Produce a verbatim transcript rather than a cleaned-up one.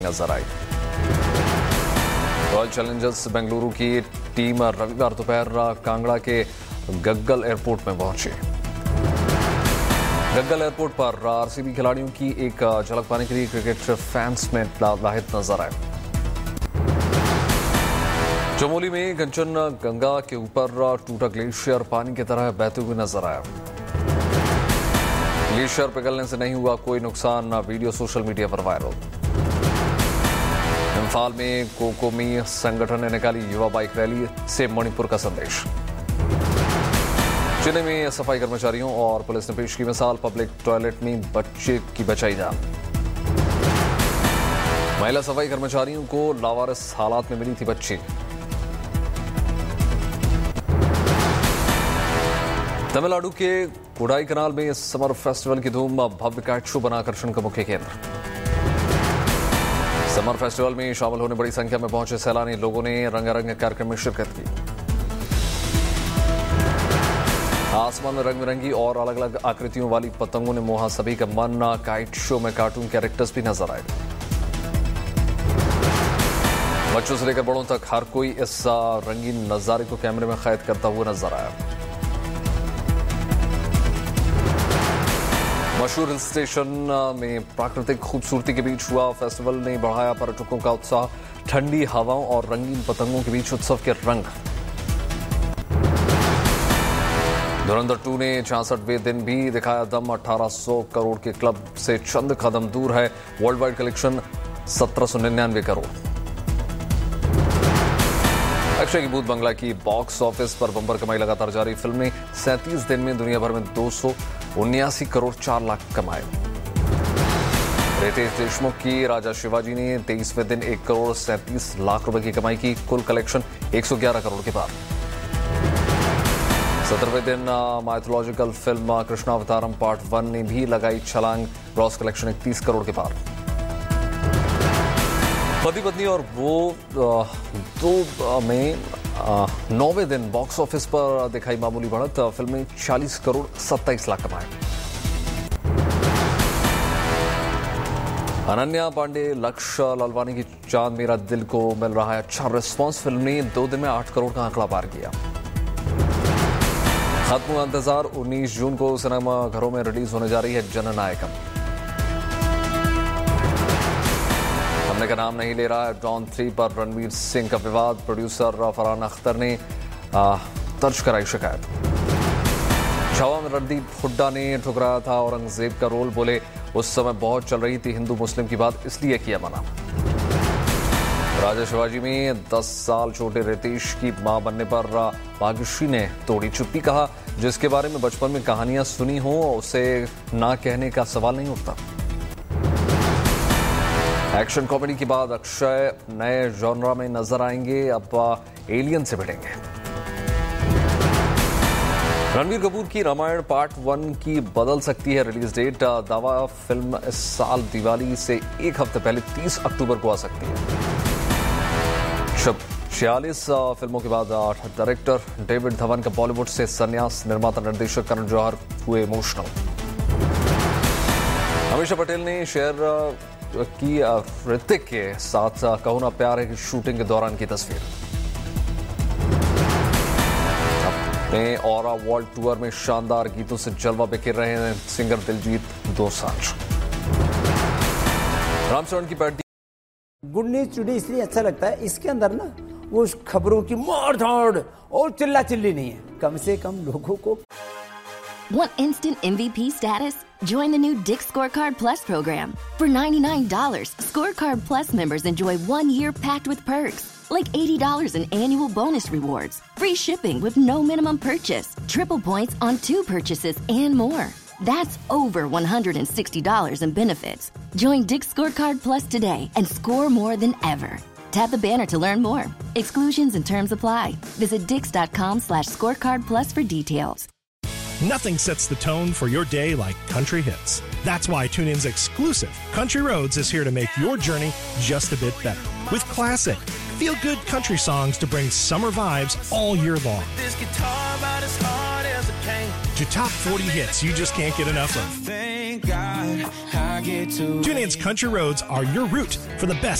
नजर आई। Royal Challengers Bengaluru की team रविवार दोपहर कांगड़ा के गग्गल एयरपोर्ट में पहुंची। गग्गल एयरपोर्ट पर आरसीबी खिलाड़ियों की एक झलक पाने के लिए क्रिकेट फैंस में लाहित नजर आए। चमोली में कंचन गंगा के ऊपर टूटा ग्लेशियर पानी की तरह बहते हुए नजर आया। ग्लेशियर पिघलने से नहीं हुआ कोई नुकसान, वीडियो सोशल मीडिया पर वायरल। इम्फाल में कोकोमी संगठन ने निकाली युवा बाइक रैली से मणिपुर का संदेश। चेन्नई में सफाई कर्मचारियों और पुलिस ने पेश की मिसाल, पब्लिक टॉयलेट में बच्चे की बचाई जान। महिला सफाई कर्मचारियों को लावारिस हालात में मिली थी बच्ची। तमिलनाडु के कोडाईकनाल में समर फेस्टिवल की धूम, भव्य काइट शो बना आकर्षण का मुख्य केंद्र। समर फेस्टिवल में शामिल होने बड़ी संख्या में पहुंचे सैलानी, लोगों ने रंगारंग कार्यक्रम में शिरकत की। आसमान में रंग बिरंगी और अलग अलग आकृतियों वाली पतंगों ने मोहा सभी का मन। काइट शो में कार्टून कैरेक्टर्स भी नजर आए। बच्चों से लेकर बड़ों तक हर कोई इस रंगीन नजारे को कैमरे में कैद करता हुआ नजर आया। मशहूर हिल स्टेशन में प्राकृतिक खूबसूरती के बीच हुआ फेस्टिवल ने बढ़ाया पर्यटकों का उत्साह। ठंडी हवाओं और रंगीन पतंगों के बीच उत्सव के रंग। धुरंधर टू ने छियासठवें दिन भी दिखाया दम। अठारह सौ करोड़ के क्लब से चंद कदम दूर है वर्ल्ड वाइड कलेक्शन, सत्रह सौ निन्यानवे करोड़। अक्षय की भूत बंगला की बॉक्स ऑफिस पर बंपर कमाई लगातार जारी। फिल्म ने सैंतीस दिन में दुनिया भर में दो सौ उन्यासी करोड़ चार लाख कमाए। रितेश देशमुख की राजा शिवाजी ने तेईसवें दिन एक करोड़ सैंतीस लाख रुपए की कमाई की। कुल कलेक्शन एक सौ ग्यारह करोड़ के पार। सत्रहवें दिन माइथोलॉजिकल फिल्म कृष्णावतारम पार्ट वन ने भी लगाई छलांग। ग्रॉस कलेक्शन इकतीस करोड़ के पार। पति पत्नी और वो दो में नौवें दिन बॉक्स ऑफिस पर दिखाई मामूली बढ़त। फिल्म में चालीस करोड़ सत्ताईस लाख कमाए। अनन्या पांडे, लक्ष्य लालवानी की चांद मेरा दिल को मिल रहा है अच्छा रिस्पांस। फिल्म ने दो दिन में आठ करोड़ का आंकड़ा पार किया। खत्म हुआ इंतजार, उन्नीस जून को सिनेमा घरों में रिलीज होने जा रही है जननायकम। हमने का नाम नहीं ले रहा है डॉन थ्री पर रणवीर सिंह का विवाद। प्रोड्यूसर फरहान अख्तर ने दर्ज कराई शिकायत। छावा में रणदीप हुड्डा ने ठुकराया था औरंगजेब का रोल, बोले उस समय बहुत चल रही थी हिंदू मुस्लिम की बात, इसलिए किया मना। राजा शिवाजी में दस साल छोटे रितेश की मां बनने पर भाग्यश्री ने तोड़ी चुप्पी, कहा जिसके बारे में बचपन में कहानियां सुनी हो उसे ना कहने का सवाल नहीं उठता। एक्शन कॉमेडी के बाद अक्षय नए जॉनरा में नजर आएंगे, अब एलियन से भिड़ेंगे। रणबीर कपूर की रामायण पार्ट वन की बदल सकती है रिलीज डेट। दावा फिल्म इस साल दिवाली से एक हफ्ते पहले तीस अक्टूबर को आ सकती है। छियालीस फिल्मों के बाद डायरेक्टर डेविड धवन का बॉलीवुड से संन्यास। निर्माता निर्देशक करण जौहर हुए इमोशनल। अमीषा पटेल ने शेयर की ऋतिक के साथ कहो ना प्यार है की शूटिंग के दौरान की तस्वीर। अपने ऑरा वर्ल्ड टूर में शानदार गीतों से जलवा बिखेर रहे हैं सिंगर दिलजीत दोसांझ। रामचरण की पैटी गुड न्यूज टुडे इसलिए अच्छा लगता है, इसके अंदर ना वो खबरों की मार धाड़ और चिल्ला चिल्ली नहीं है, कम से कम लोगों को। Want instant M V P status? Join the new Dick's Scorecard Plus program. For ninety-nine dollars, Scorecard Plus members enjoy one year packed with perks, like eighty dollars in annual bonus rewards, free shipping with no minimum purchase, triple points on two purchases, and more. That's over one hundred sixty dollars in benefits. Join Dick's Scorecard Plus today and score more than ever. Tap the banner to learn more. Exclusions and terms apply. Visit dix.com slash scorecard plus for details. Nothing sets the tone for your day like Country Hits. That's why TuneIn's exclusive Country Roads is here to make your journey just a bit better. With classic, feel-good country songs to bring summer vibes all year long. This guitar about as hard as a cane. To top forty hits you just can't get enough of. Think thank God I get to TuneIn's Country Roads are your route for the best